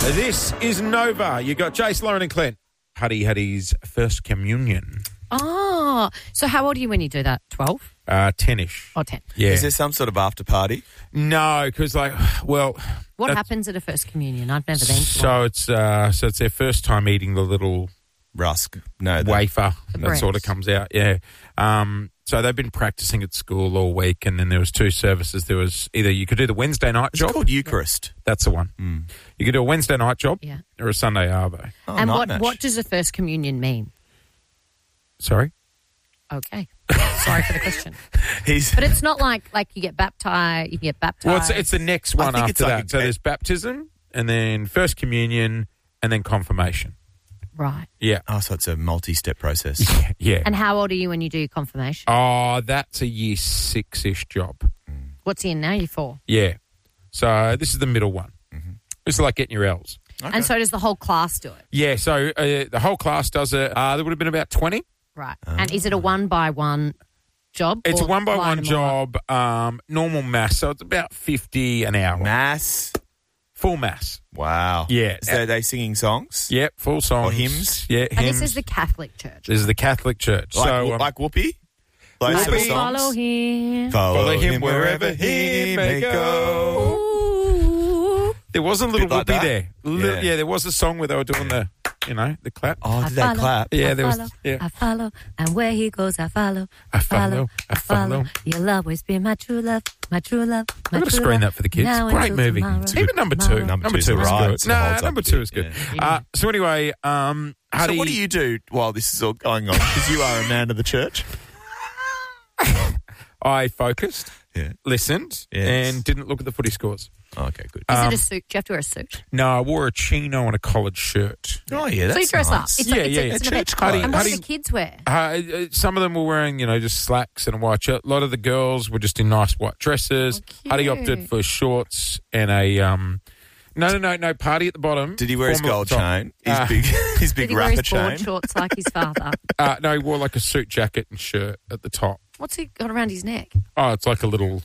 This is Nova. You got Jace, Lauren and Clint. Huddy's first communion. Oh, so how old are you when you do that? 12? 10-ish. Or 10? Yeah. Is there some sort of after party? No, because What happens at a first communion? I've never been to one. it's their first time eating the little Rusk. No. wafer that bread. sort of comes out. Yeah. So they've been practicing at school all week, and then there was 2 services. There was either you could do the Wednesday night It's job. called Eucharist. That's the one. You could do a Wednesday night job or a Sunday arvo. Oh, And night match. what does a first communion mean? Sorry? Okay. Sorry for the question. He's But it's not like you get baptized. You get baptized. Well, it's the next one think it's after like that. So there's baptism, and then first communion, and then confirmation. Right. Yeah. Oh, so it's a multi-step process. Yeah. And how old are you when you do your confirmation? Oh, that's a year 6-ish job. What's he in now? You're 4. Yeah. So this is the middle one. This is like getting your L's. Okay. And so does the whole class do it? Yeah, so the whole class does it. There would have been about 20. Right. And is it a 1-by-1 job? It's a or 1-by-1 line them all up? job, normal mass, so it's about 50 an hour. Mass. Full mass. Wow. Yeah. So are they singing songs? Yep, full songs. Or hymns? Yeah, And hymns. this is the Catholic Church. This is the Catholic Church. Like, so, like Whoopi? Those I sort of will songs? follow him. Follow him him wherever he may go. Ooh. There was a little Bit like whoopee that. there. Yeah. There was a song where they were doing the clap. Oh, I did they follow, clap? Yeah, I there was. follow, Yeah. I follow, and where he goes, I follow. I follow, I follow. You'll always be my true love, my true love. I'm going to screen that for the kids. Now Great until movie. tomorrow. It's even number 2. Number Number two's 2 was right. good. It holds up Number a 2 bit, is good. yeah. So anyway, So what do you do while this is all going on? Because you are a man of the church. I focused, listened, Yes. and didn't look at the footy scores. Oh, okay, good. Is it a suit? Do you have to wear a suit? No, I wore a chino and a collared shirt. Oh, yeah, that's So you dress nice. up. It's Yeah, like, yeah, it's an yeah. event. Church clothes. And what do Huddy- the kids wear? Some of them were wearing, just slacks and a white shirt. A lot of the girls were just in nice white dresses. Oh, Huddy cute. opted for shorts and a no party at the bottom. Did he wear his formal gold top. chain? His Did big he wear rapper his board chain? shorts like his father? No, he wore like a suit jacket and shirt at the top. What's he got around his neck? Oh, it's like a little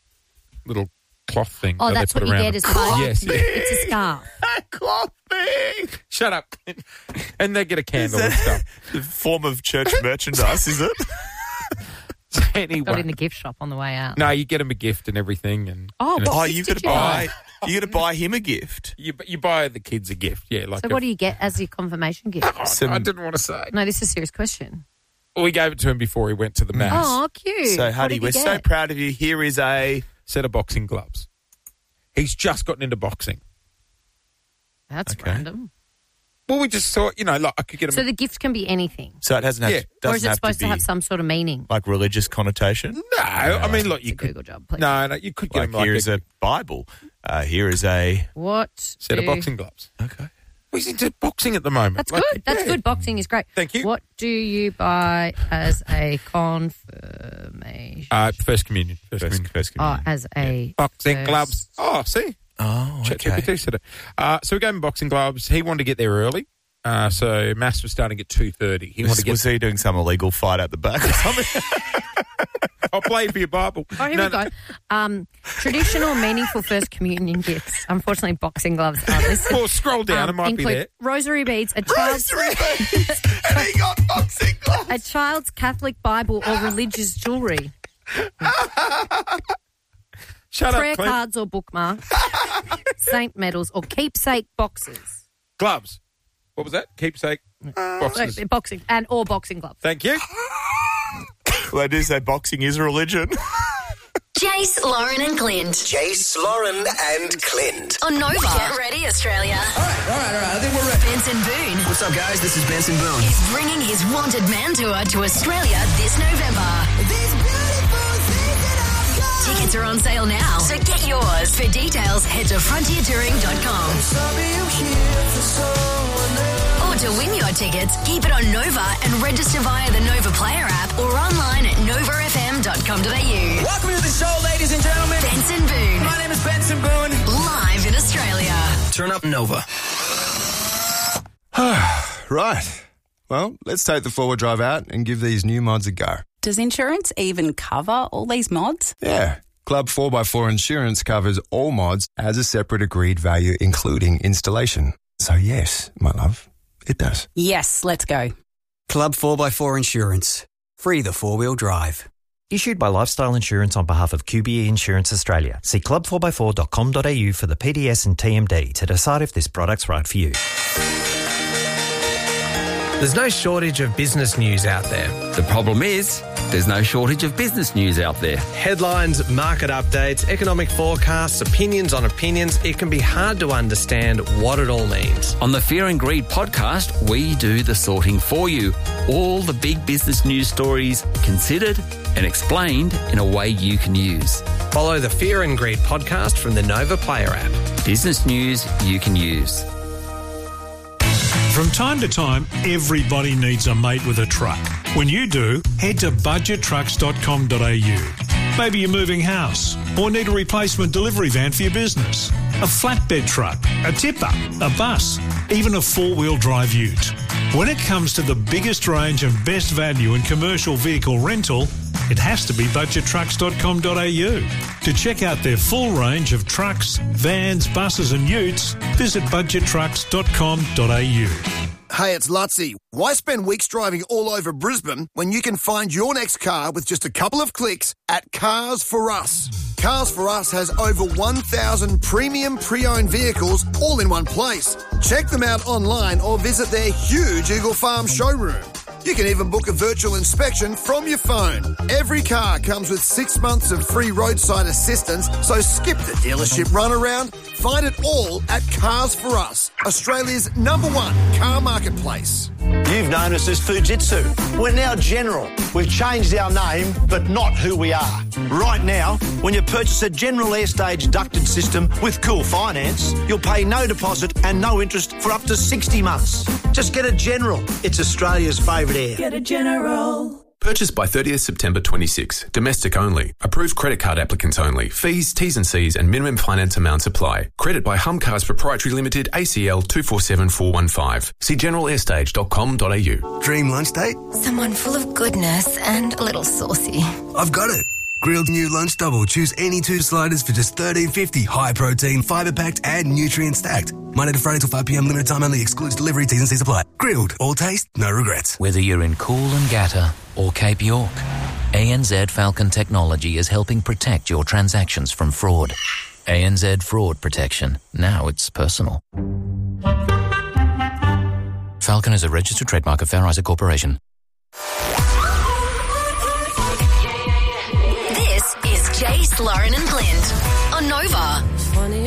cloth thing. Oh, that that's they put what you around get them. as well. Yes. It's a scarf. Cloth thing. Shut up. And they get a Is candle and that stuff. the form of church merchandise, is it? Got in Anyway. the gift shop on the way out. No, you get him a gift and everything. And Oh, you know, what Oh, gift you've did got to you buy. You got to buy him a gift. you buy the kids a gift. Yeah, like So what do you get as your confirmation gift? I didn't want to say. No, this is a serious question. We gave it to him before he went to the mass. Oh, cute. So, What Huddy, did you we're so get? proud of you. Here is a... Set of boxing gloves. He's just gotten into boxing. That's Okay. random. Well, we just thought, like I could get him. So the gift can be anything. So it doesn't have, Yeah. doesn't Or is it have supposed to to be have some sort of meaning? like religious connotation. no, I mean, look, It's you a could. Google job, please. No, you could get Like him like here is a Bible. Here is a... What? set of boxing gloves. Okay. Well, he's into boxing at the moment. That's Like, good. That's yeah. good. Boxing is great. Thank you. What do you buy as a confirmation? First communion. First communion. First Oh, communion. as a Boxing first- gloves. Oh, see? Oh, okay. ChatGPT said it. So we gave him boxing gloves. He wanted to get there early. So mass was starting at 2:30. He wanted to get. Was he doing some illegal fight at the back or something? I'll play for your Bible. Oh, here we go. Traditional, meaningful first communion gifts. Unfortunately, boxing gloves are listed. Well, scroll down. It might be include there. rosary beads, a child's and he got boxing gloves. a child's Catholic Bible or religious jewellery, Shut prayer up, Clint. cards or bookmarks, saint medals or keepsake boxes. Gloves. What was that? Keepsake boxes. Boxing or boxing gloves. Thank you. Well, they do say boxing is a religion. Jace, Lauren and Clint. Jace, Lauren and Clint. On Nova. Get ready, Australia. All right. I think we're ready. Benson Boone What's up, guys? This is Benson Boone. is bringing his Wanted Man Tour to Australia this November. Tickets are on sale now, so get yours. For details, head to frontiertouring.com. Or to win your tickets, keep it on Nova and register via the Nova Player app or online at novafm.com.au. Welcome to the show, ladies and gentlemen. Benson Boone, My name is Benson Boone. live in Australia. Turn up Nova. Right. Well, let's take the forward drive out and give these new mods a go. Does insurance even cover all these mods? Yeah. Club 4x4 Insurance covers all mods as a separate agreed value, including installation. So yes, my love, it does. Yes, let's go. Club 4x4 Insurance. Free the four-wheel drive. Issued by Lifestyle Insurance on behalf of QBE Insurance Australia. See club4x4.com.au for the PDS and TMD to decide if this product's right for you. There's no shortage of business news out there. The problem is, there's no shortage of business news out there. Headlines, market updates, economic forecasts, opinions on opinions. It can be hard to understand what it all means. On the Fear and Greed podcast, we do the sorting for you. All the big business news stories considered and explained in a way you can use. Follow the Fear and Greed podcast from the Nova Player app. Business news you can use. From time to time, everybody needs a mate with a truck. When you do, head to budgettrucks.com.au. Maybe you're moving house or need a replacement delivery van for your business, a flatbed truck, a tipper, a bus, even a four-wheel drive ute. When it comes to the biggest range and best value in commercial vehicle rental, it has to be budgettrucks.com.au. To check out their full range of trucks, vans, buses and utes, visit budgettrucks.com.au. Hey, it's Lutzy. Why spend weeks driving all over Brisbane when you can find your next car with just a couple of clicks at Cars For Us? Cars For Us has over 1,000 premium pre-owned vehicles all in one place. Check them out online or visit their huge Eagle Farm showroom. You can even book a virtual inspection from your phone. Every car comes with 6 months of free roadside assistance, so skip the dealership runaround. Find it all at Cars For Us, Australia's #1 car marketplace. You've known us as Fujitsu. We're now General. We've changed our name, but not who we are. Right now, when you purchase a General Airstage ducted system with Cool Finance, you'll pay no deposit and no interest for up to 60 months. Just get a General. It's Australia's favourite air. Get a General. Purchased by 30th September 26. Domestic only. Approved credit card applicants only. Fees, T's and C's and minimum finance amounts apply. Credit by Humcars Proprietary Limited, ACL 247415. See generalairstage.com.au. Dream lunch date? Someone full of goodness and a little saucy. I've got it. Grilled new lunch double. Choose any 2 sliders for just $13.50. High protein, fibre packed and nutrient stacked. Monday to Friday till 5 p.m. Limited time only. Excludes delivery. T's and C's apply. Grilled. All taste, no regrets. Whether you're in Coolangatta or Cape York, ANZ Falcon Technology is helping protect your transactions from fraud. ANZ Fraud Protection. Now it's personal. Falcon is a registered trademark of Fair Isaac Corporation. This is Jace, Lauren and Blind on Nova.